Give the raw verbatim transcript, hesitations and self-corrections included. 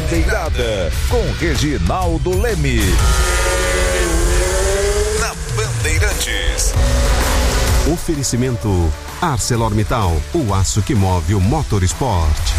Bandeirada, com Reginaldo Leme. Na Bandeirantes. Oferecimento ArcelorMittal, o aço que move o Motorsport.